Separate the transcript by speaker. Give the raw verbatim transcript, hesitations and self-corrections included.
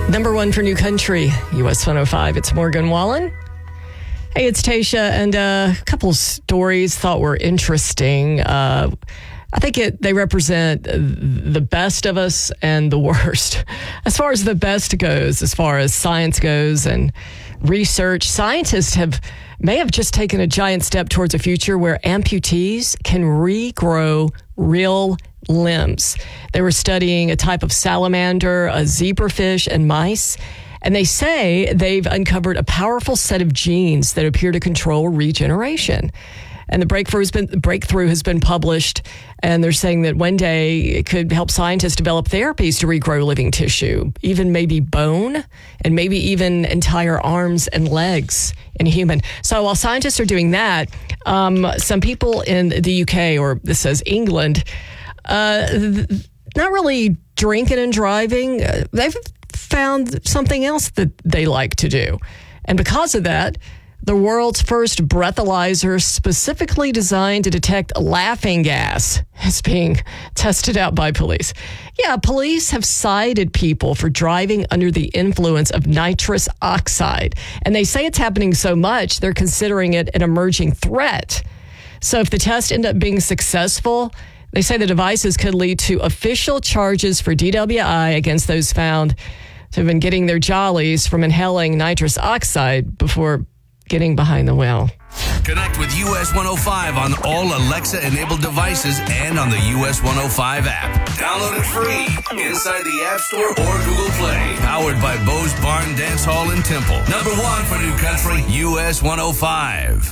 Speaker 1: Number one for New Country, U S one oh five. It's Morgan Wallen. Hey, it's Tasha, and uh, a couple stories thought were interesting. Uh, I think it, they represent the best of us and the worst. As far as the best goes, as far as science goes and research, scientists have may have just taken a giant step towards a future where amputees can regrow real limbs. They were studying a type of salamander, a zebrafish, and mice. And they say they've uncovered a powerful set of genes that appear to control regeneration. And the breakthrough has been, the breakthrough has been published, and they're saying that one day it could help scientists develop therapies to regrow living tissue, even maybe bone, and maybe even entire arms and legs in a human. So while scientists are doing that, um, some people in the U K, or this says England, uh, th- not really drinking and driving, uh, they've found something else that they like to do. And because of that, the world's first breathalyzer specifically designed to detect laughing gas is being tested out by police. Yeah, police have cited people for driving under the influence of nitrous oxide. And they say it's happening so much, they're considering it an emerging threat. So if the test end up being successful, they say the devices could lead to official charges for D W I against those found to have been getting their jollies from inhaling nitrous oxide before getting behind the wheel.
Speaker 2: Connect with U S one oh five on all Alexa-enabled devices and on the U S one oh five app. Download it free inside the App Store or Google Play. Powered by Bose Barn Dance Hall in Temple. Number one for New Country, U S one oh five.